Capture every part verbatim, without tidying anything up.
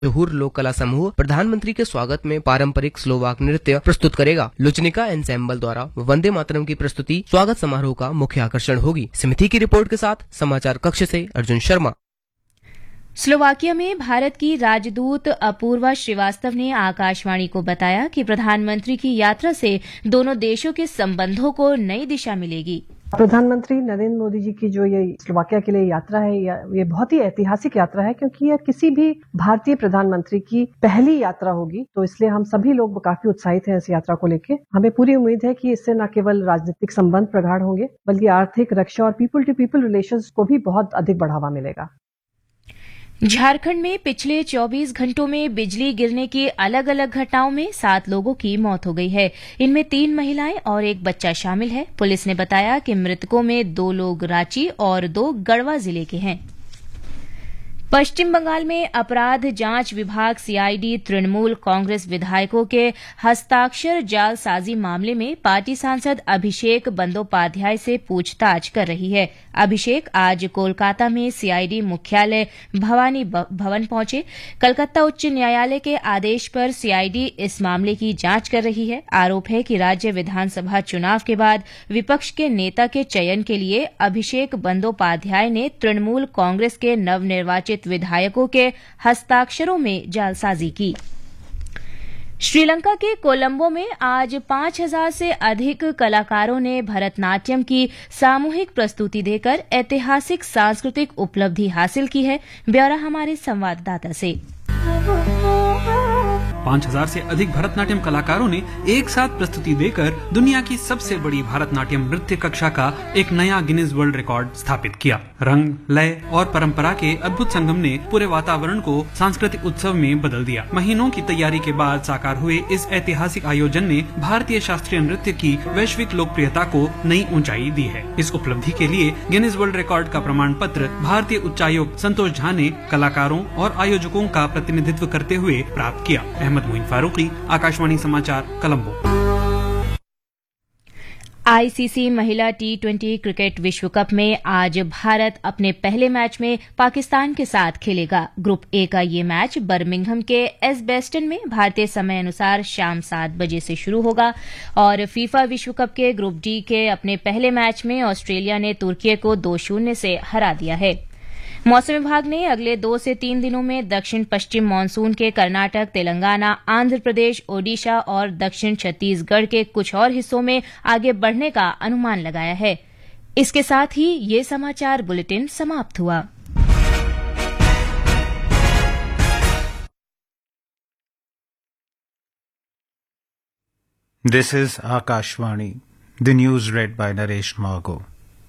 हुर लोक कला समूह प्रधानमंत्री के स्वागत में पारंपरिक स्लोवाक नृत्य प्रस्तुत करेगा। लुचनिका एंसेम्बल द्वारा वंदे मातरम की प्रस्तुति स्वागत समारोह का मुख्य आकर्षण होगी। समिति की रिपोर्ट के साथ समाचार कक्ष से अर्जुन शर्मा। स्लोवाकिया में भारत की राजदूत अपूर्वा श्रीवास्तव ने आकाशवाणी को बताया कि प्रधानमंत्री की यात्रा से दोनों देशों के संबंधों को नई दिशा मिलेगी। प्रधानमंत्री नरेंद्र मोदी जी की जो ये स्लोवाकिया के लिए यात्रा है, ये बहुत ही ऐतिहासिक यात्रा है क्योंकि यह किसी भी भारतीय प्रधानमंत्री की पहली यात्रा होगी। तो इसलिए हम सभी लोग काफी उत्साहित हैं इस यात्रा को लेकर। हमें पूरी उम्मीद है कि इससे न केवल राजनीतिक संबंध प्रगाढ़ होंगे बल्कि आर्थिक, रक्षा और पीपल टू पीपल रिलेशंस को भी बहुत अधिक बढ़ावा मिलेगा। झारखंड में पिछले चौबीस घंटों में बिजली गिरने की अलग अलग घटनाओं में सात लोगों की मौत हो गई है। इनमें तीन महिलाएं और एक बच्चा शामिल है। पुलिस ने बताया कि मृतकों में दो लोग रांची और दो गढ़वा जिले के हैं। पश्चिम बंगाल में अपराध जांच विभाग सीआईडी तृणमूल कांग्रेस विधायकों के हस्ताक्षर जालसाजी मामले में पार्टी सांसद अभिषेक बंदोपाध्याय से पूछताछ कर रही है। अभिषेक आज कोलकाता में सीआईडी मुख्यालय भवानी भवन पहुंचे। कलकत्ता उच्च न्यायालय के आदेश पर सीआईडी इस मामले की जांच कर रही है। आरोप है कि राज्य विधानसभा चुनाव के बाद विपक्ष के नेता के चयन के लिए अभिषेक बंदोपाध्याय ने तृणमूल कांग्रेस के नवनिर्वाचित विधायकों के हस्ताक्षरों में जालसाजी की। श्रीलंका के कोलंबो में आज पांच हजार से अधिक कलाकारों ने भरतनाट्यम की सामूहिक प्रस्तुति देकर ऐतिहासिक सांस्कृतिक उपलब्धि हासिल की है। ब्यौरा हमारे संवाददाता से। पाँच हजार से अधिक भरतनाट्यम कलाकारों ने एक साथ प्रस्तुति देकर दुनिया की सबसे बड़ी भरतनाट्यम नृत्य कक्षा का एक नया गिनीज वर्ल्ड रिकॉर्ड स्थापित किया। रंग, लय और परंपरा के अद्भुत संगम ने पूरे वातावरण को सांस्कृतिक उत्सव में बदल दिया। महीनों की तैयारी के बाद साकार हुए इस ऐतिहासिक आयोजन ने भारतीय शास्त्रीय नृत्य की वैश्विक लोकप्रियता को नई ऊंचाई दी है। इस उपलब्धि के लिए गिनीज वर्ल्ड रिकॉर्ड का प्रमाण पत्र भारतीय उच्चायुक्त संतोष झा ने कलाकारों और आयोजकों का प्रतिनिधित्व करते हुए प्राप्त किया। अहमद मोइन फारूकी, आकाशवाणी समाचार, कोलंबो। आईसीसी महिला टी ट्वेंटी क्रिकेट विश्व कप में आज भारत अपने पहले मैच में पाकिस्तान के साथ खेलेगा। ग्रुप ए का ये मैच बर्मिंघम के एजबेस्टन में भारतीय समय अनुसार शाम सात बजे से शुरू होगा। और फीफा विश्व कप के ग्रुप डी के अपने पहले मैच में ऑस्ट्रेलिया ने तुर्की को दो शून्य से हरा दिया है। मौसम विभाग ने अगले दो से तीन दिनों में दक्षिण पश्चिम मानसून के कर्नाटक, तेलंगाना, आंध्र प्रदेश, ओडिशा और दक्षिण छत्तीसगढ़ के कुछ और हिस्सों में आगे बढ़ने का अनुमान लगाया है। इसके साथ ही ये समाचार बुलेटिन समाप्त हुआ। This is Akashvani. The news read by Naresh Margo.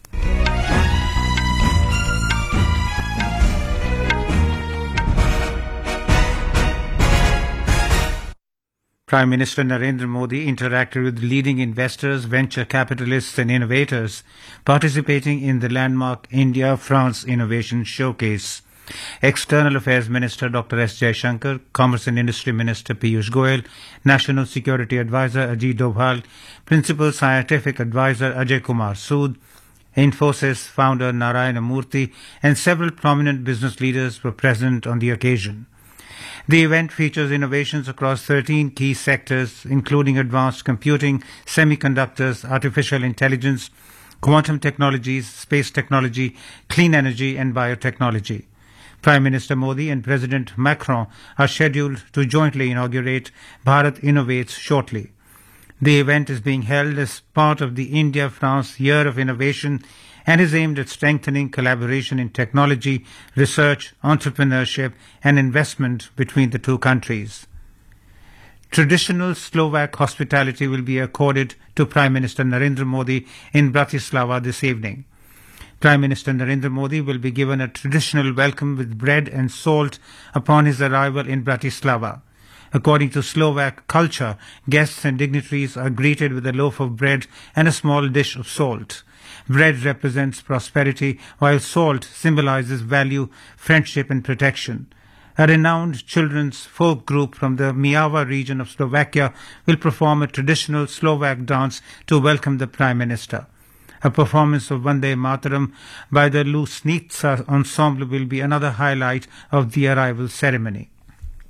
Prime Minister Narendra Modi interacted with leading investors, venture capitalists and innovators participating in the landmark India-France Innovation Showcase. External Affairs Minister Doctor S. Jaishankar, Commerce and Industry Minister Piyush Goyal, National Security Advisor Ajit Doval, Principal Scientific Advisor Ajay Kumar Sood, Infosys founder Narayana Murthy and several prominent business leaders were present on the occasion. The event features innovations across thirteen key sectors, including advanced computing, semiconductors, artificial intelligence, quantum technologies, space technology, clean energy, and biotechnology. Prime Minister Modi and President Macron are scheduled to jointly inaugurate Bharat Innovates shortly. The event is being held as part of the India-France Year of Innovation and is aimed at strengthening collaboration in technology, research, entrepreneurship and investment between the two countries. Traditional Slovak hospitality will be accorded to Prime Minister Narendra Modi in Bratislava this evening. Prime Minister Narendra Modi will be given a traditional welcome with bread and salt upon his arrival in Bratislava. According to Slovak culture, guests and dignitaries are greeted with a loaf of bread and a small dish of salt. Bread represents prosperity, while salt symbolizes value, friendship and protection. A renowned children's folk group from the Mijava region of Slovakia will perform a traditional Slovak dance to welcome the Prime Minister. A performance of Vande Mataram by the Lusnica ensemble will be another highlight of the arrival ceremony.